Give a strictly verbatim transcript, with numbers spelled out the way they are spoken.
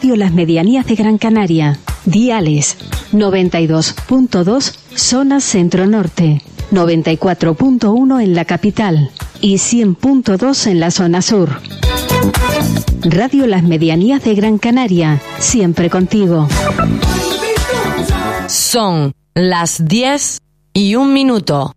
Radio Las Medianías de Gran Canaria. Diales noventa y dos punto dos zona centro-norte, noventa y cuatro punto uno en la capital y cien punto dos en la zona sur. Radio Las Medianías de Gran Canaria, siempre contigo. Son las diez y un minuto.